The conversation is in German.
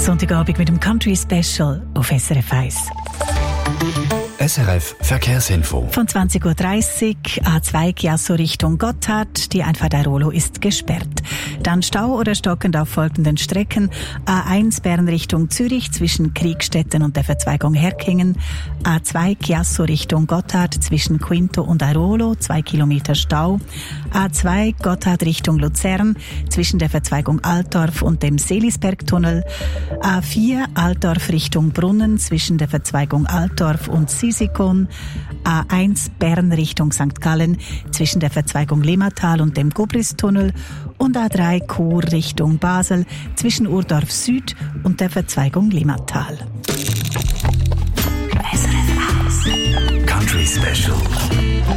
Sonntagabend mit dem Country Special auf SRF 1. SRF Verkehrsinfo. Von 20.30 Uhr A2 Chiasso Richtung Gotthard. Die Einfahrt Airolo ist gesperrt. Dann Stau oder stockend auf folgenden Strecken. A1 Bern Richtung Zürich zwischen Kriegstetten und der Verzweigung Herkingen. A2 Chiasso Richtung Gotthard zwischen Quinto und Airolo 2 Kilometer Stau. A2 Gotthard Richtung Luzern zwischen der Verzweigung Altdorf und dem Seelisbergtunnel. A4 Altdorf Richtung Brunnen zwischen der Verzweigung Altdorf und Sisikon. A1 Bern Richtung St. Gallen zwischen der Verzweigung Limmatal und dem Gubristunnel und A3 Chur Richtung Basel zwischen Urdorf Süd und der Verzweigung Limmatal. Country Special.